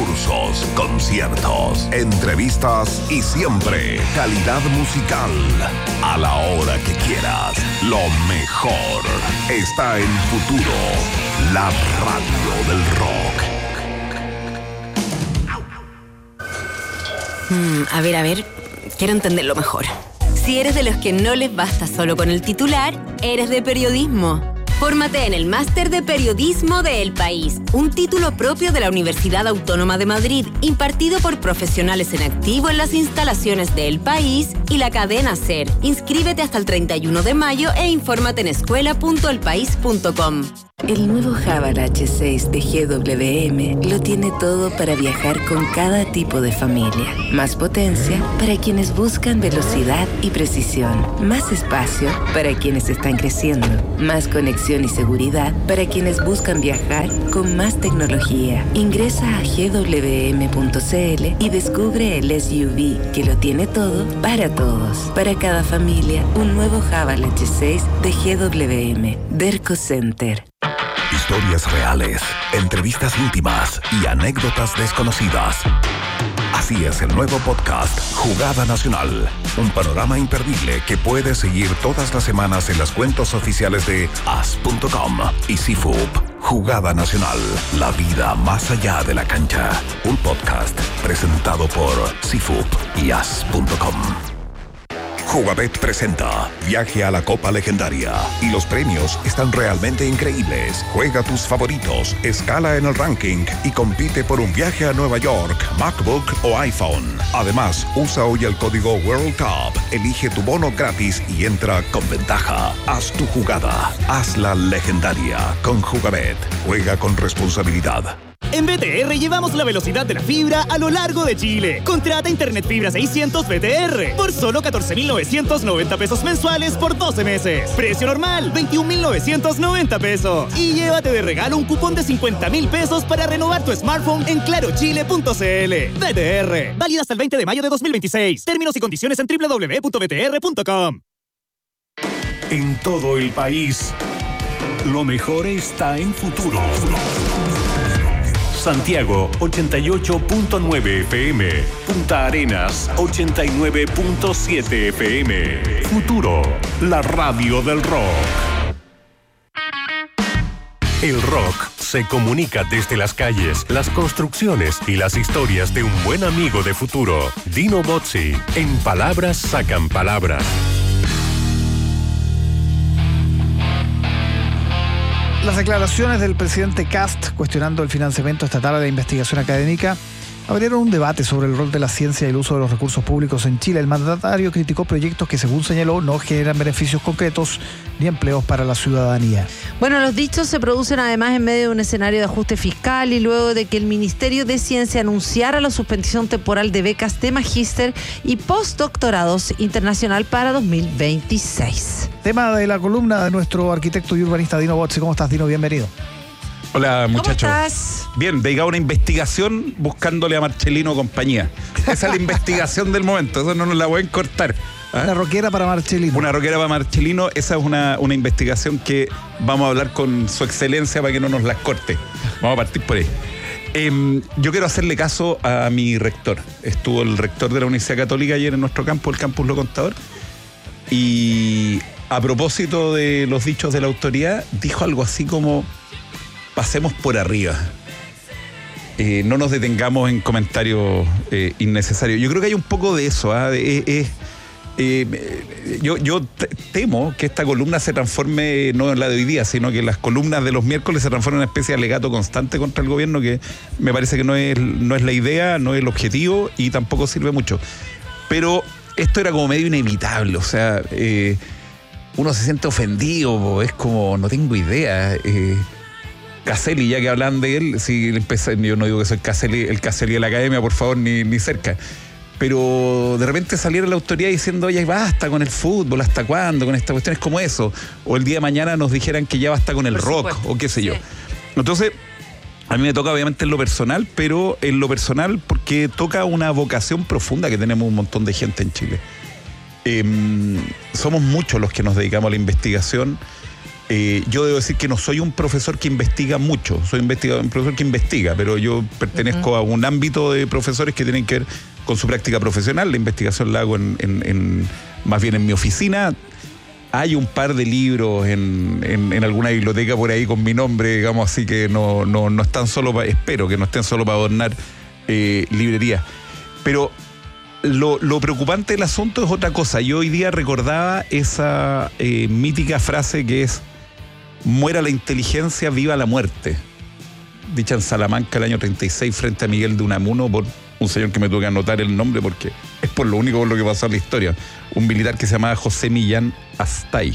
concursos, conciertos, entrevistas y siempre calidad musical. A la hora que quieras, lo mejor está en Futuro, la radio del rock. A ver, quiero entenderlo mejor. Si eres de los que no les basta solo con el titular, eres de periodismo. Fórmate en el Máster de Periodismo de El País, un título propio de la Universidad Autónoma de Madrid, impartido por profesionales en activo en las instalaciones de El País y la cadena SER. Inscríbete hasta el 31 de mayo e infórmate en escuela.elpaís.com. El nuevo Haval H6 de GWM lo tiene todo para viajar con cada tipo de familia. Más potencia para quienes buscan velocidad y precisión. Más espacio para quienes están creciendo. Más conexión y seguridad para quienes buscan viajar con más tecnología. Ingresa a gwm.cl y descubre el SUV que lo tiene todo para todos. Para cada familia, un nuevo Haval H6 de GWM. Derco Center. Historias reales, entrevistas íntimas y anécdotas desconocidas. Así es el nuevo podcast Jugada Nacional, un panorama imperdible que puedes seguir todas las semanas en las cuentas oficiales de as.com y CIFUP. Jugada Nacional, la vida más allá de la cancha. Un podcast presentado por CIFUP y as.com. Jugabet presenta Viaje a la Copa Legendaria y los premios están realmente increíbles. Juega tus favoritos, escala en el ranking y compite por un viaje a Nueva York, MacBook o iPhone. Además, usa hoy el código World Cup, elige tu bono gratis y entra con ventaja. Haz tu jugada, hazla legendaria con Jugabet. Juega con responsabilidad. En BTR llevamos la velocidad de la fibra a lo largo de Chile. Contrata Internet Fibra 600 BTR por solo 14,990 pesos mensuales por 12 meses. Precio normal, 21,990 pesos. Y llévate de regalo un cupón de 50,000 pesos para renovar tu smartphone en clarochile.cl. BTR, válido hasta el 20 de mayo de 2026. Términos y condiciones en www.btr.com. En todo el país, lo mejor está en Futuro. Santiago 88.9 FM, Punta Arenas 89.7 FM. Futuro, la radio del rock. El rock se comunica desde las calles, las construcciones y las historias de un buen amigo de Futuro, Dino Bozzi. En Palabras sacan palabras. Las declaraciones del presidente Kast cuestionando el financiamiento estatal a la investigación académica abrieron un debate sobre el rol de la ciencia y el uso de los recursos públicos en Chile. El mandatario criticó proyectos que, según señaló, no generan beneficios concretos ni empleos para la ciudadanía. Bueno, los dichos se producen además en medio de un escenario de ajuste fiscal y luego de que el Ministerio de Ciencia anunciara la suspensión temporal de becas de magíster y postdoctorados internacional para 2026. Tema de la columna de nuestro arquitecto y urbanista Dino Bozzi. ¿Cómo estás, Dino? Bienvenido. Hola, muchachos. ¿Cómo estás? Bien, dedicado a una investigación buscándole a Marcelino compañía. Esa es la investigación del momento, eso no nos la pueden cortar. ¿Ah? Una rockera para Marcelino. Una rockera para Marcelino, esa es una investigación que vamos a hablar con su excelencia para que no nos las corte. Vamos a partir por ahí. Yo quiero hacerle caso a mi rector. Estuvo el rector de la Universidad Católica ayer en nuestro campo, el Campus Lo Contador, y a propósito de los dichos de la autoridad, dijo algo así como: pasemos por arriba. No nos detengamos en comentarios innecesarios. Yo creo que hay un poco de eso. Yo temo que esta columna se transforme, no en la de hoy día, sino que las columnas de los miércoles se transformen en una especie de alegato constante contra el gobierno, que me parece que no es la idea, no es el objetivo y tampoco sirve mucho. Pero esto era como medio inevitable, o sea, uno se siente ofendido, es como, no tengo idea. Caselli, ya que hablan de él, si yo no digo que soy el Caselli de la academia, por favor, ni cerca. Pero de repente saliera la autoridad diciendo: oye, basta con el fútbol, ¿hasta cuándo? Con estas cuestiones como eso. O el día de mañana nos dijeran que ya basta con el rock, o qué sé yo. Entonces, a mí me toca obviamente en lo personal, pero en lo personal porque toca una vocación profunda que tenemos un montón de gente en Chile. Somos muchos los que nos dedicamos a la investigación Yo debo decir que no soy un profesor que investiga mucho, soy un profesor que investiga, pero yo pertenezco a un ámbito de profesores que tienen que ver con su práctica profesional. La investigación la hago más bien en mi oficina. Hay un par de libros en alguna biblioteca por ahí con mi nombre, digamos, así que no están solo espero que no estén solo para adornar librerías. Pero lo preocupante del asunto es otra cosa. Yo hoy día recordaba esa mítica frase que es: muera la inteligencia, viva la muerte, dicha en Salamanca el año 36 frente a Miguel de Unamuno por un señor que me tuve que anotar el nombre porque es por lo único por lo que pasó en la historia, un militar que se llamaba José Millán Astay.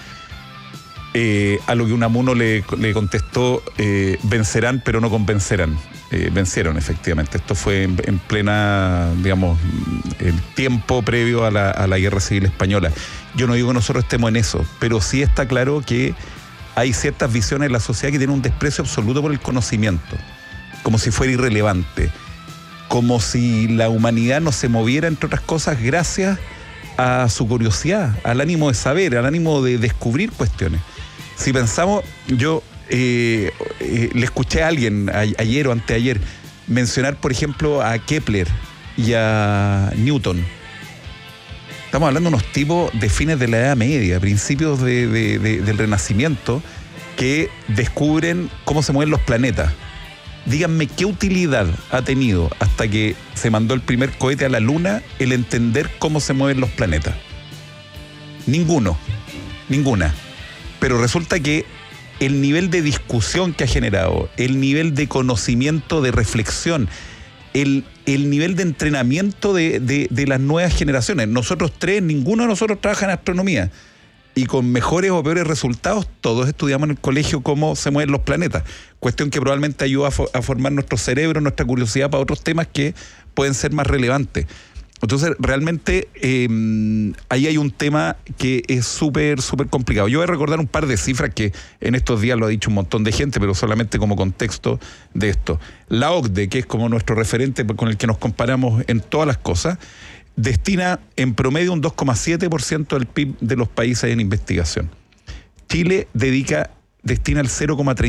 A lo que Unamuno le contestó: vencerán pero no convencerán. Vencieron efectivamente. Esto fue en plena, digamos, el tiempo previo a la Guerra Civil Española. Yo no digo que nosotros estemos en eso, pero sí está claro que hay ciertas visiones de la sociedad que tienen un desprecio absoluto por el conocimiento, como si fuera irrelevante, como si la humanidad no se moviera, entre otras cosas, gracias a su curiosidad, al ánimo de saber, al ánimo de descubrir cuestiones. Si pensamos, yo le escuché a alguien ayer o anteayer mencionar, por ejemplo, a Kepler y a Newton. Estamos hablando de unos tipos de fines de la Edad Media, principios del Renacimiento, que descubren cómo se mueven los planetas. Díganme qué utilidad ha tenido hasta que se mandó el primer cohete a la Luna el entender cómo se mueven los planetas. Ninguna. Pero resulta que el nivel de discusión que ha generado, el nivel de conocimiento, de reflexión, el nivel de entrenamiento de las nuevas generaciones. Nosotros tres, ninguno de nosotros trabaja en astronomía. Y con mejores o peores resultados, todos estudiamos en el colegio cómo se mueven los planetas. Cuestión que probablemente ayuda a formar nuestro cerebro, nuestra curiosidad para otros temas que pueden ser más relevantes. Entonces, realmente, ahí hay un tema que es súper, súper complicado. Yo voy a recordar un par de cifras que en estos días lo ha dicho un montón de gente, pero solamente como contexto de esto. La OCDE, que es como nuestro referente con el que nos comparamos en todas las cosas, destina en promedio un 2,7% del PIB de los países en investigación. Chile destina el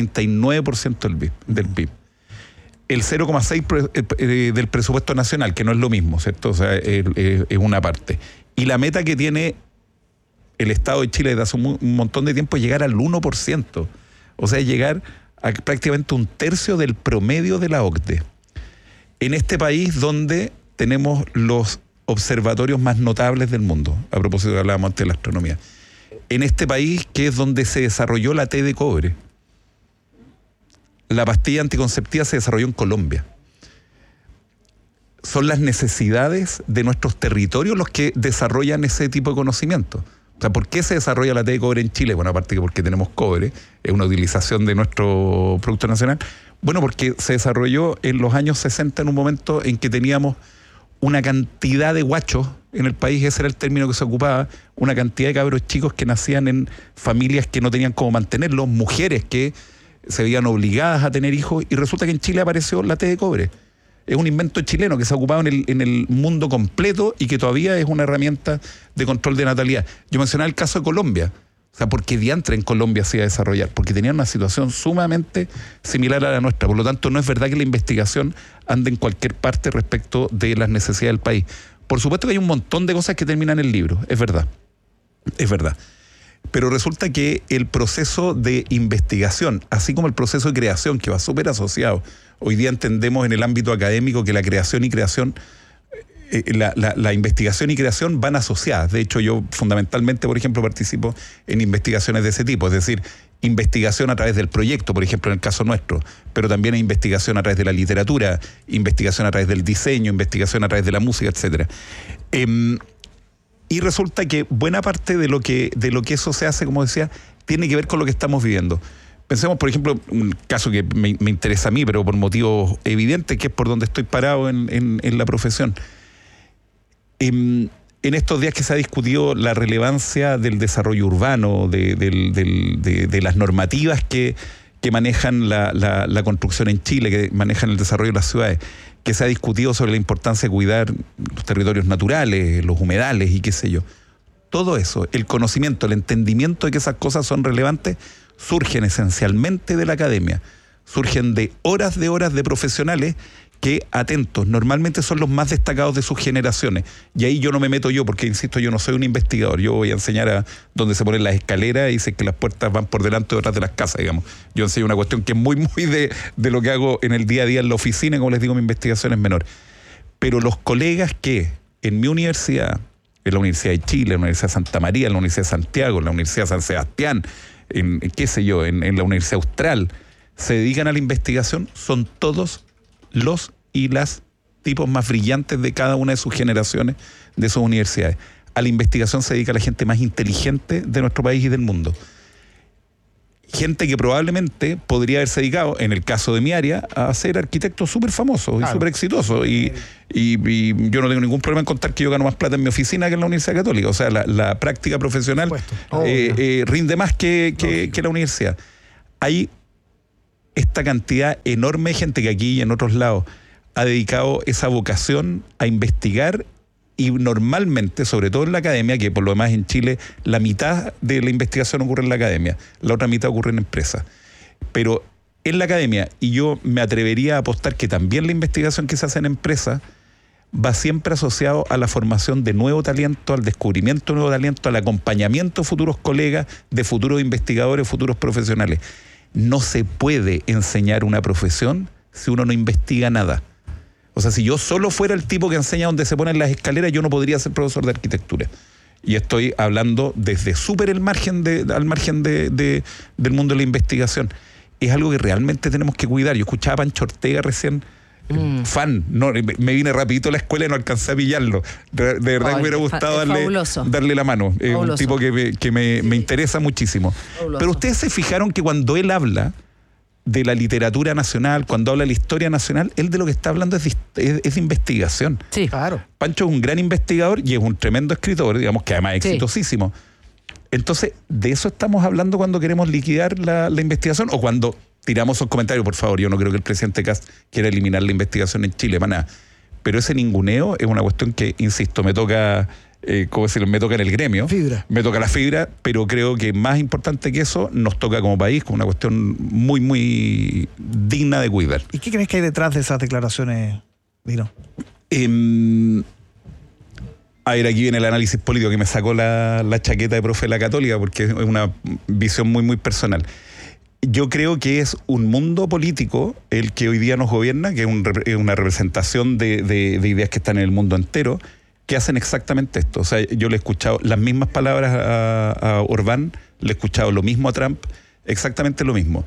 0,39% del PIB. El 0,6% del presupuesto nacional, que no es lo mismo, ¿cierto? O sea, es una parte. Y la meta que tiene el Estado de Chile desde hace un montón de tiempo es llegar al 1%. O sea, llegar a prácticamente un tercio del promedio de la OCDE. En este país donde tenemos los observatorios más notables del mundo, a propósito que hablábamos antes de la astronomía. En este país que es donde se desarrolló la T de cobre. La pastilla anticonceptiva se desarrolló en Colombia. Son las necesidades de nuestros territorios los que desarrollan ese tipo de conocimiento. O sea, ¿por qué se desarrolla la T de cobre en Chile? Bueno, aparte que porque tenemos cobre, es una utilización de nuestro producto nacional. Bueno, porque se desarrolló en los años 60 en un momento en que teníamos una cantidad de guachos en el país, ese era el término que se ocupaba, una cantidad de cabros chicos que nacían en familias que no tenían cómo mantenerlos, mujeres que se veían obligadas a tener hijos, y resulta que en Chile apareció la T de cobre. Es un invento chileno que se ha ocupado en el mundo completo y que todavía es una herramienta de control de natalidad. Yo mencionaba el caso de Colombia. O sea, ¿por qué diantre en Colombia se iba a desarrollar? Porque tenían una situación sumamente similar a la nuestra. Por lo tanto, no es verdad que la investigación ande en cualquier parte respecto de las necesidades del país. Por supuesto que hay un montón de cosas que terminan en el libro, es verdad. Es verdad. Pero resulta que el proceso de investigación, así como el proceso de creación, que va súper asociado, hoy día entendemos en el ámbito académico que la creación y creación, la investigación y creación van asociadas. De hecho, yo fundamentalmente, por ejemplo, participo en investigaciones de ese tipo, es decir, investigación a través del proyecto, por ejemplo, en el caso nuestro, pero también hay investigación a través de la literatura, investigación a través del diseño, investigación a través de la música, etcétera. Y resulta que buena parte de lo que eso se hace, como decía, tiene que ver con lo que estamos viviendo. Pensemos, por ejemplo, un caso que me interesa a mí, pero por motivos evidentes, que es por donde estoy parado en la profesión. En estos días que se ha discutido la relevancia del desarrollo urbano, de las normativas que manejan la construcción en Chile, que manejan el desarrollo de las ciudades, que se ha discutido sobre la importancia de cuidar los territorios naturales, los humedales y qué sé yo. todo eso, el conocimiento, el entendimiento de que esas cosas son relevantes, surgen esencialmente de la academia, surgen de horas de profesionales que, atentos, normalmente son los más destacados de sus generaciones. Y ahí yo no me meto yo, porque insisto, yo no soy un investigador. Yo voy a enseñar a dónde se ponen las escaleras y dice que las puertas van por delante o detrás de las casas, digamos. Yo enseño una cuestión que es muy de lo que hago en el día a día en la oficina, y como les digo, mi investigación es menor. Pero los colegas que en mi universidad, en la Universidad de Chile, en la Universidad de Santa María, en la Universidad de Santiago, en la Universidad de San Sebastián, en la Universidad Austral, se dedican a la investigación, son todos los y las tipos más brillantes de cada una de sus generaciones, de sus universidades. A la investigación se dedica la gente más inteligente de nuestro país y del mundo. Gente que probablemente podría haberse dedicado, en el caso de mi área, a ser arquitectos súper famosos y súper exitosos. Y yo no tengo ningún problema en contar que yo gano más plata en mi oficina que en la Universidad Católica. O sea, la práctica profesional rinde más que la universidad. Hay esta cantidad enorme de gente que aquí y en otros lados ha dedicado esa vocación a investigar, y normalmente, sobre todo en la academia, que por lo demás en Chile la mitad de la investigación ocurre en la academia, la otra mitad ocurre en empresas. Pero en la academia, y yo me atrevería a apostar que también la investigación que se hace en empresas va siempre asociado a la formación de nuevo talento, al descubrimiento de nuevo talento, al acompañamiento de futuros colegas, de futuros investigadores, futuros profesionales. No se puede enseñar una profesión si uno no investiga nada. O sea, si yo solo fuera el tipo que enseña dónde se ponen las escaleras, yo no podría ser profesor de arquitectura. Y estoy hablando desde súper al margen del mundo de la investigación. Es algo que realmente tenemos que cuidar. Yo escuchaba a Pancho Ortega recién, fan. No, me vine rapidito a la escuela y no alcancé a pillarlo. De verdad que me hubiera gustado darle la mano. Es un tipo que me interesa muchísimo. Fabuloso. Pero ustedes se fijaron que cuando él habla de la literatura nacional, cuando habla de la historia nacional, él de lo que está hablando es de investigación. Sí, claro. Pancho es un gran investigador y es un tremendo escritor, digamos que además es exitosísimo. Entonces, de eso estamos hablando cuando queremos liquidar la investigación, o cuando tiramos esos comentarios. Por favor, yo no creo que el presidente Kast quiera eliminar la investigación en Chile, para nada. Pero ese ninguneo es una cuestión que, insisto, me toca... me toca en el gremio, me toca la fibra, pero creo que más importante que eso nos toca como país, con una cuestión muy digna de cuidar. ¿Y qué crees que hay detrás de esas declaraciones, Dino? A ver, aquí viene el análisis político que me sacó la chaqueta de profe de la Católica, porque es una visión muy personal. Yo creo que es un mundo político el que hoy día nos gobierna, que es una representación de ideas que están en el mundo entero, que hacen exactamente esto. O sea, yo le he escuchado las mismas palabras a Orbán, le he escuchado lo mismo a Trump, exactamente lo mismo.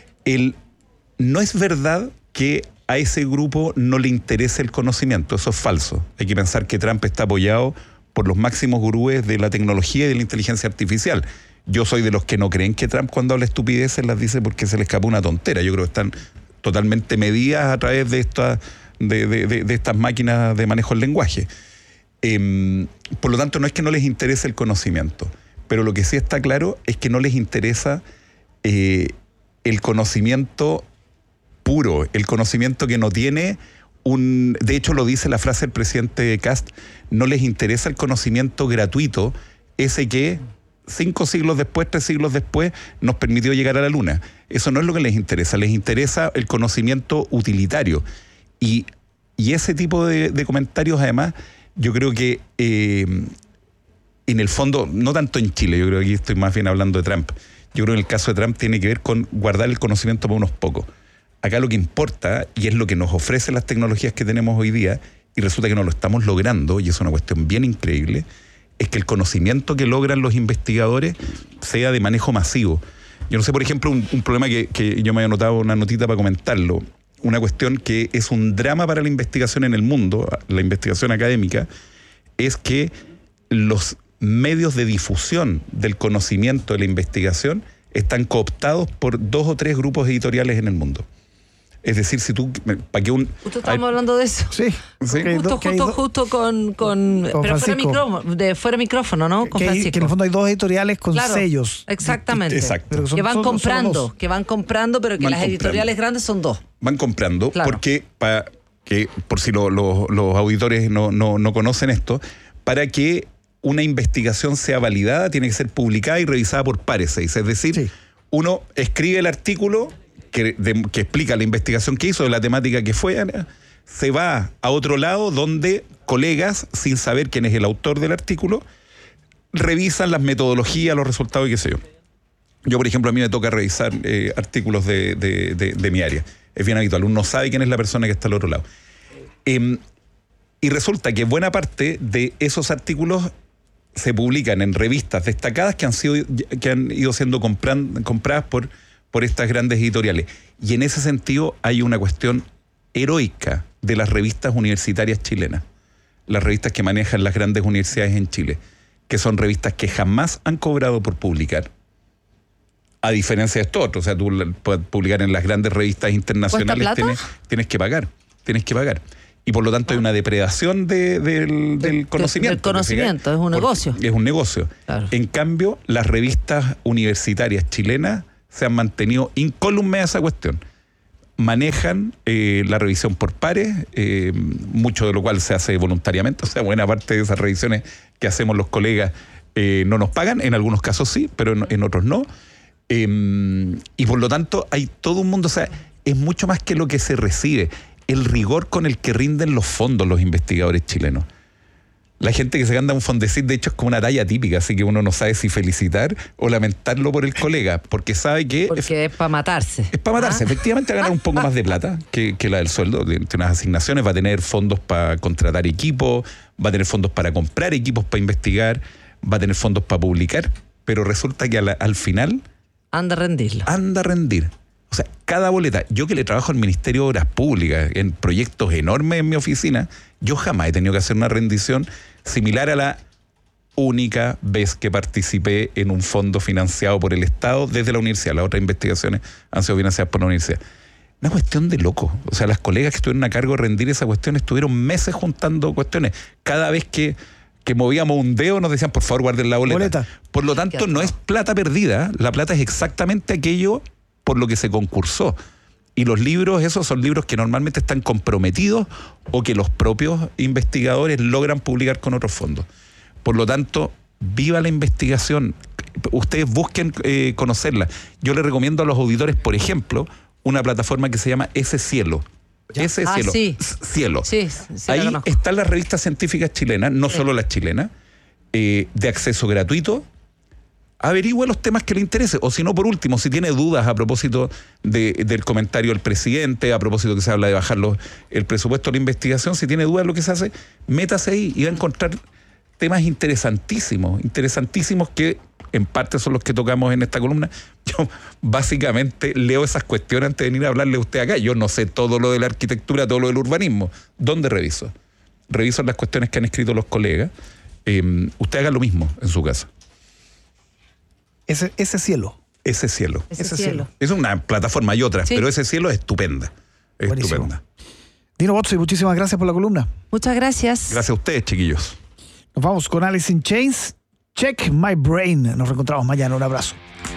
No es verdad que a ese grupo no le interese el conocimiento, eso es falso. Hay que pensar que Trump está apoyado por los máximos gurúes de la tecnología y de la inteligencia artificial. Yo soy de los que no creen que Trump, cuando habla estupideces, las dice porque se le escapó una tontera. Yo creo que están totalmente medidas a través de estas máquinas de manejo del lenguaje. Por lo tanto, no es que no les interese el conocimiento, pero lo que sí está claro es que no les interesa el conocimiento puro, el conocimiento que no tiene de hecho lo dice la frase del presidente Kast, no les interesa el conocimiento gratuito, ese que 5 siglos después, 3 siglos después, nos permitió llegar a la luna. Eso no es lo que les interesa el conocimiento utilitario. Y ese tipo de comentarios, además, yo creo que en el fondo, no tanto en Chile, yo creo que aquí estoy más bien hablando de Trump. Yo creo que en el caso de Trump tiene que ver con guardar el conocimiento para unos pocos. Acá lo que importa, y es lo que nos ofrecen las tecnologías que tenemos hoy día, y resulta que no lo estamos logrando, y es una cuestión bien increíble, es que el conocimiento que logran los investigadores sea de manejo masivo. Yo no sé, por ejemplo, un problema que yo me había anotado una notita para comentarlo, una cuestión que es un drama para la investigación en el mundo, la investigación académica, es que los medios de difusión del conocimiento de la investigación están cooptados por 2 o 3 grupos editoriales en el mundo. Es decir, si tú... ¿para qué Justo estamos hablando de eso. Sí. Justo con pero fuera micrófono, ¿no? Con Francisco. Que en el fondo hay 2 editoriales con sellos. Exactamente. Exacto. Que van comprando, pero que las editoriales grandes son 2. Van comprando, porque, por si los auditores no conocen esto, para que una investigación sea validada, tiene que ser publicada y revisada por pares, se dice. Es decir, Sí. uno escribe el artículo que explica la investigación que hizo, de la temática que fue, se va a otro lado donde colegas, sin saber quién es el autor del artículo, revisan las metodologías, los resultados y qué sé yo. Yo, por ejemplo, a mí me toca revisar artículos de mi área. Es bien habitual. Uno sabe quién es la persona que está al otro lado. Y resulta que buena parte de esos artículos se publican en revistas destacadas que han ido siendo compradas por estas grandes editoriales. Y en ese sentido hay una cuestión heroica de las revistas universitarias chilenas. Las revistas que manejan las grandes universidades en Chile, que son revistas que jamás han cobrado por publicar. A diferencia de esto otro, o sea, tú puedes publicar en las grandes revistas internacionales, ¿Cuesta plata? tienes que pagar. Y por lo tanto hay una depredación del conocimiento. Del conocimiento, es un negocio. Es un negocio. Claro. En cambio, las revistas universitarias chilenas se han mantenido incólumes a esa cuestión. Manejan la revisión por pares, mucho de lo cual se hace voluntariamente, o sea, buena parte de esas revisiones que hacemos los colegas no nos pagan, en algunos casos sí, pero en otros no. Y por lo tanto hay todo un mundo, o sea, es mucho más que lo que se recibe, el rigor con el que rinden los fondos los investigadores chilenos. La gente que se gana un fondecit, de hecho, es como una talla típica, así que uno no sabe si felicitar o lamentarlo por el colega, porque sabe que... Porque es para matarse. Es para matarse. Efectivamente va a ganar un poco más de plata que la del sueldo, de unas asignaciones, va a tener fondos para contratar equipos, va a tener fondos para comprar equipos para investigar, va a tener fondos para publicar, pero resulta que al final... Anda a rendir. O sea, cada boleta, yo que le trabajo al Ministerio de Obras Públicas, en proyectos enormes en mi oficina, yo jamás he tenido que hacer una rendición similar a la única vez que participé en un fondo financiado por el Estado desde la universidad. Las otras investigaciones han sido financiadas por la universidad. Una cuestión de loco. O sea, las colegas que estuvieron a cargo de rendir esa cuestión estuvieron meses juntando cuestiones. Cada vez que movíamos un dedo nos decían, por favor, guarden la boleta. Por lo tanto, no es plata perdida. La plata es exactamente aquello por lo que se concursó. Y los libros, esos son libros que normalmente están comprometidos o que los propios investigadores logran publicar con otros fondos. Por lo tanto, viva la investigación. Ustedes busquen conocerla. Yo les recomiendo a los auditores, por ejemplo, una plataforma que se llama Ese Cielo. Ese Cielo. Sí. Cielo. Sí, ahí están las revistas científicas chilenas, no solo las chilenas, de acceso gratuito. Averigüe los temas que le interese, o si no, por último, si tiene dudas a propósito del comentario del presidente, a propósito que se habla de bajar el presupuesto de la investigación, si tiene dudas de lo que se hace, métase ahí y va a encontrar temas interesantísimos que en parte son los que tocamos en esta columna. Yo básicamente leo esas cuestiones antes de venir a hablarle a usted acá. Yo no sé todo lo de la arquitectura, todo lo del urbanismo. ¿Dónde reviso? Reviso las cuestiones que han escrito los colegas. Usted haga lo mismo en su casa. Ese cielo. Ese cielo. Ese cielo. Es una plataforma y otras, sí, pero ese cielo es estupenda. Es buenísimo. Estupenda. Dino Bozzi, muchísimas gracias por la columna. Muchas gracias. Gracias a ustedes, chiquillos. Nos vamos con Alice in Chains. Check My Brain. Nos reencontramos mañana. Un abrazo.